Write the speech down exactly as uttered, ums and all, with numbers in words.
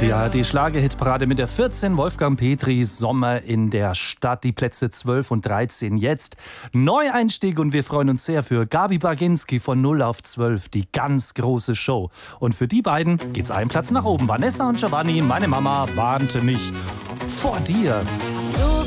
Die A R D-Schlager-Hitparade mit der vierzehn, Wolfgang Petri, Sommer in der Stadt. Die Plätze zwölf und dreizehn jetzt. Neueinstieg und wir freuen uns sehr für Gabi Baginski von null auf zwölf, die ganz große Show. Und für die beiden geht's einen Platz nach oben. Vanessa und Giovanni, meine Mama warnte mich vor dir.